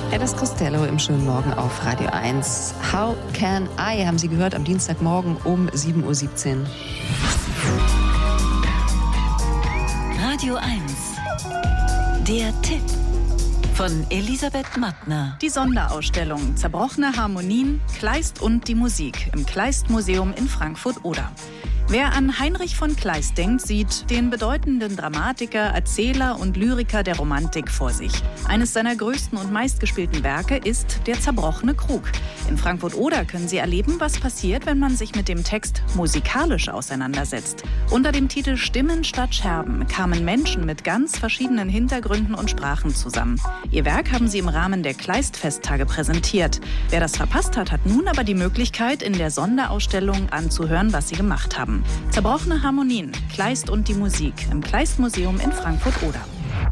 Elvis Costello im schönen Morgen auf Radio 1. How Can I, haben Sie gehört, am Dienstagmorgen um 7.17 Uhr. Radio 1, der Tipp von Elisabeth Mattner. Die Sonderausstellung Zerbrochene Harmonien, Kleist und die Musik im Kleist-Museum in Frankfurt-Oder. Wer an Heinrich von Kleist denkt, sieht den bedeutenden Dramatiker, Erzähler und Lyriker der Romantik vor sich. Eines seiner größten und meistgespielten Werke ist Der zerbrochene Krug. In Frankfurt-Oder können Sie erleben, was passiert, wenn man sich mit dem Text musikalisch auseinandersetzt. Unter dem Titel Stimmen statt Scherben kamen Menschen mit ganz verschiedenen Hintergründen und Sprachen zusammen. Ihr Werk haben sie im Rahmen der Kleist-Festtage präsentiert. Wer das verpasst hat, hat nun aber die Möglichkeit, in der Sonderausstellung anzuhören, was sie gemacht haben. Zerbrochene Harmonien, Kleist und die Musik im Kleist-Museum in Frankfurt-Oder.